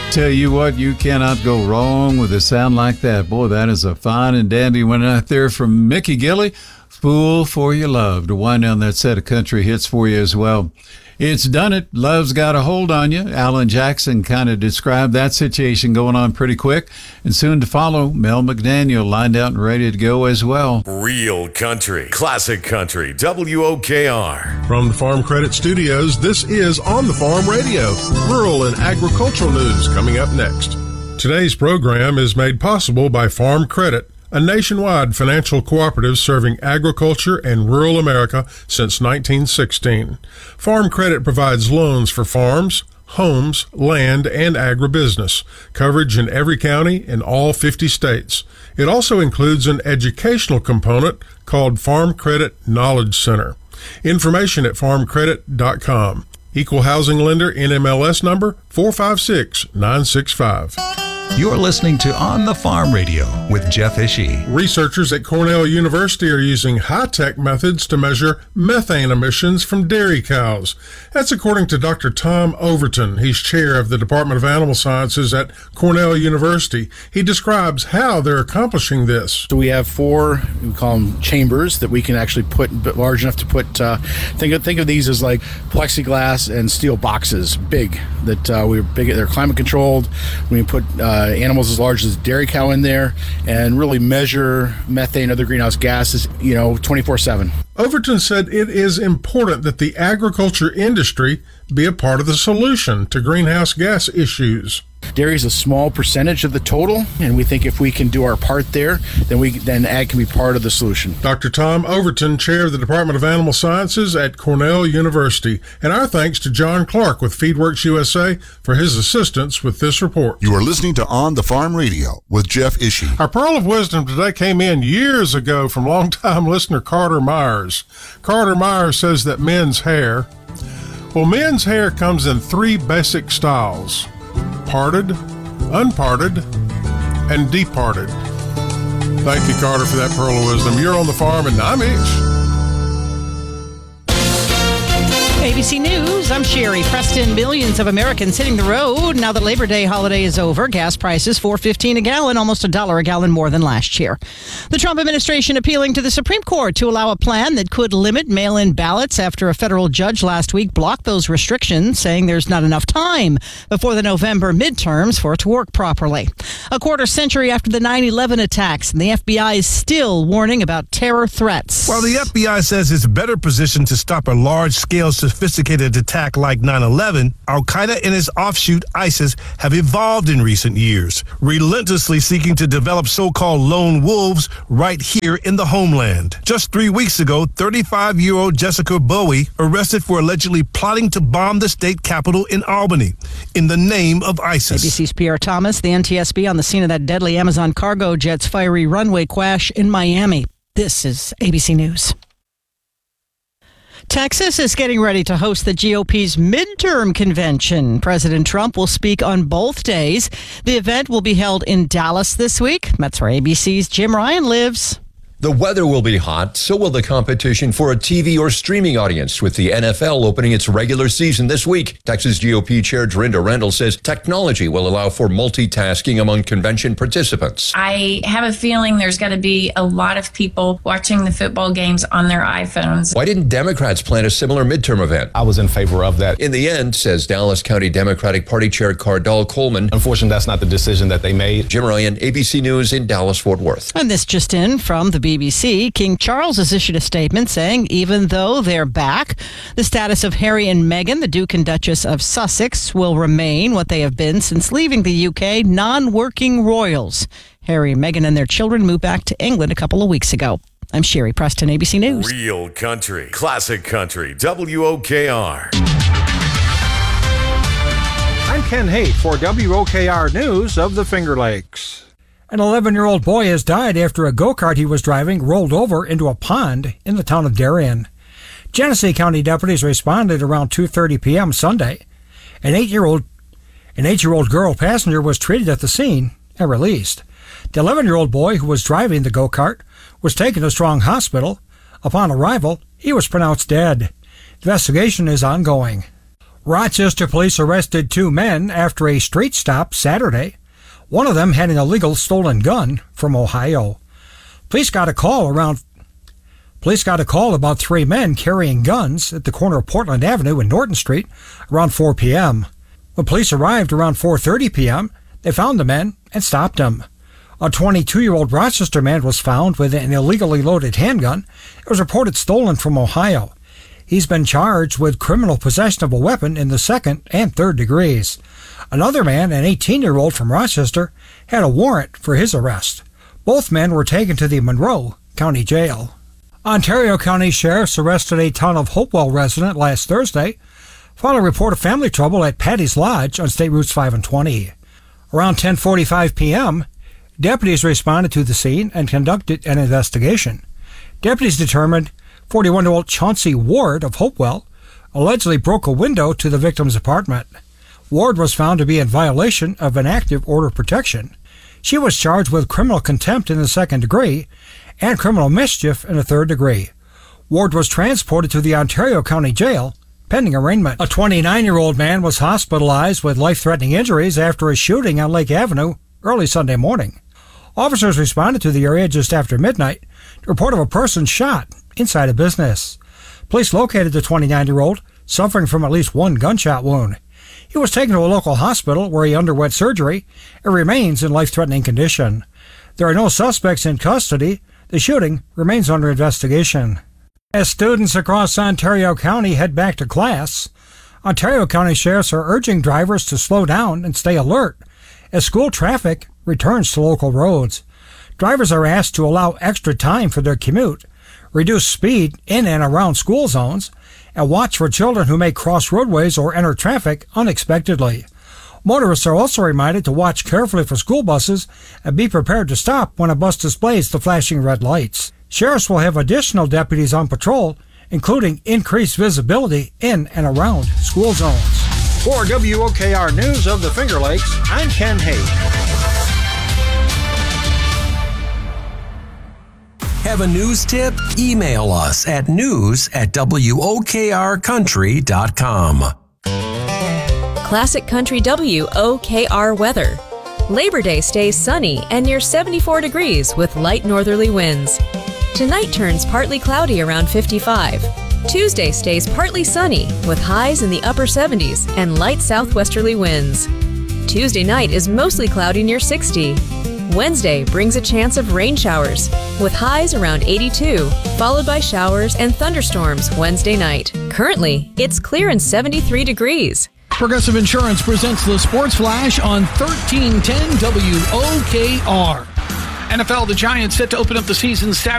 Tell you what, you cannot go wrong with a sound like that. Boy, that is a fine and dandy one out there from Mickey Gilley. Fool for Your Love to wind down that set of country hits for you as well. It's done it. Love's got a hold on you. Alan Jackson kind of described that situation going on pretty quick. And soon to follow, Mel McDaniel lined out and ready to go as well. Real country, classic country, WOKR. From the Farm Credit Studios, this is On the Farm Radio, rural and agricultural news coming up next. Today's program is made possible by Farm Credit, a nationwide financial cooperative serving agriculture and rural America since 1916. Farm Credit provides loans for farms, homes, land, and agribusiness, coverage in every county in all 50 states. It also includes an educational component called Farm Credit Knowledge Center. Information at farmcredit.com. Equal housing lender, NMLS number 456965. You're listening to On the Farm Radio with Jeff Ishii. Researchers at Cornell University are using high-tech methods to measure methane emissions from dairy cows. That's according to Dr. Tom Overton. He's chair of the Department of Animal Sciences at Cornell University. He describes how they're accomplishing this. So we have 4, we call them chambers, that we can actually put large enough to put, think of these as like plexiglass and steel boxes, big, that they're climate controlled. We can put animals as large as a dairy cow in there and really measure methane, other greenhouse gases, 24/7. Overton said it is important that the agriculture industry be a part of the solution to greenhouse gas issues. Dairy is a small percentage of the total, and we think if we can do our part there, then ag can be part of the solution. Dr. Tom Overton, chair of the Department of Animal Sciences at Cornell University. And our thanks to John Clark with FeedWorks USA for his assistance with this report. You are listening to On the Farm Radio with Jeff Ishii. Our pearl of wisdom today came in years ago from longtime listener Carter Myers. Carter Myers says that men's hair comes in 3 basic styles: parted, unparted, and departed. Thank you, Carter, for that pearl of wisdom. You're on the farm, and I'm Ish. ABC News, I'm Sherry Preston. Millions of Americans hitting the road now that Labor Day holiday is over. Gas prices $4.15 a gallon, almost $1 a gallon more than last year. The Trump administration appealing to the Supreme Court to allow a plan that could limit mail-in ballots after a federal judge last week blocked those restrictions, saying there's not enough time before the November midterms for it to work properly. A quarter century after the 9/11 attacks, and the FBI is still warning about terror threats. While the FBI says it's better positioned to stop a large-scale sophisticated attack like 9/11, Al-Qaeda and its offshoot ISIS have evolved in recent years, relentlessly seeking to develop so-called lone wolves right here in the homeland. Just 3 weeks ago, 35-year-old Jessica Bowie arrested for allegedly plotting to bomb the state capitol in Albany in the name of ISIS. ABC's Pierre Thomas, the NTSB on the scene of that deadly Amazon cargo jet's fiery runway crash in Miami. This is ABC News. Texas is getting ready to host the GOP's midterm convention. President Trump will speak on both days. The event will be held in Dallas this week. That's where ABC's Jim Ryan lives. The weather will be hot, so will the competition for a TV or streaming audience, with the NFL opening its regular season this week. Texas GOP Chair Dorinda Randall says technology will allow for multitasking among convention participants. I have a feeling there's got to be a lot of people watching the football games on their iPhones. Why didn't Democrats plan a similar midterm event? I was in favor of that. In the end, says Dallas County Democratic Party Chair Cardall Coleman. Unfortunately, that's not the decision that they made. Jim Ryan, ABC News in Dallas-Fort Worth. And this just in from the BBC. King Charles has issued a statement saying even though they're back, the status of Harry and Meghan, the Duke and Duchess of Sussex, will remain what they have been since leaving the UK, non-working royals. Harry, Meghan, and their children moved back to England a couple of weeks ago. I'm Sherry Preston, ABC News. Real country, classic country, WOKR. I'm Ken Haight for WOKR News of the Finger Lakes. An 11-year-old boy has died after a go-kart he was driving rolled over into a pond in the town of Darien. Genesee County deputies responded around 2:30 p.m. Sunday. An 8-year-old girl passenger was treated at the scene and released. The 11-year-old boy who was driving the go-kart was taken to Strong Hospital. Upon arrival, he was pronounced dead. Investigation is ongoing. Rochester police arrested 2 men after a street stop Saturday. One of them had an illegal stolen gun from Ohio. Police got a call about 3 men carrying guns at the corner of Portland Avenue and Norton Street around 4 p.m. When police arrived around 4:30 p.m., they found the men and stopped them. A 22-year-old Rochester man was found with an illegally loaded handgun. It was reported stolen from Ohio. He's been charged with criminal possession of a weapon in the 2nd and 3rd degrees. Another man, an 18-year-old from Rochester, had a warrant for his arrest. Both men were taken to the Monroe County Jail. Ontario County sheriffs arrested a Town of Hopewell resident last Thursday following a report of family trouble at Patty's Lodge on State Routes 5 and 20. Around 10:45 p.m., deputies responded to the scene and conducted an investigation. Deputies determined 41-year-old Chauncey Ward of Hopewell allegedly broke a window to the victim's apartment. Ward was found to be in violation of an active order of protection. She was charged with criminal contempt in the 2nd degree and criminal mischief in the 3rd degree. Ward was transported to the Ontario County Jail pending arraignment. A 29-year-old man was hospitalized with life-threatening injuries after a shooting on Lake Avenue early Sunday morning. Officers responded to the area just after midnight to report of a person shot inside a business. Police located the 29-year-old suffering from at least 1 gunshot wound. He was taken to a local hospital where he underwent surgery and remains in life-threatening condition. There are no suspects in custody. The shooting remains under investigation. As students across Ontario County head back to class, Ontario County sheriffs are urging drivers to slow down and stay alert as school traffic returns to local roads. Drivers are asked to allow extra time for their commute, reduce speed in and around school zones, and watch for children who may cross roadways or enter traffic unexpectedly. Motorists are also reminded to watch carefully for school buses and be prepared to stop when a bus displays the flashing red lights. Sheriffs will have additional deputies on patrol, including increased visibility in and around school zones. For WOKR News of the Finger Lakes, I'm Ken Hay. Have a news tip? Email us at news@wokrcountry.com. Classic Country WOKR weather. Labor Day stays sunny and near 74 degrees with light northerly winds. Tonight turns partly cloudy around 55. Tuesday stays partly sunny with highs in the upper 70s and light southwesterly winds. Tuesday night is mostly cloudy near 60. Wednesday brings a chance of rain showers with highs around 82, followed by showers and thunderstorms Wednesday night. Currently, it's clear and 73 degrees. Progressive Insurance presents the Sports Flash on 1310 WOKR. NFL, the Giants set to open up the season Saturday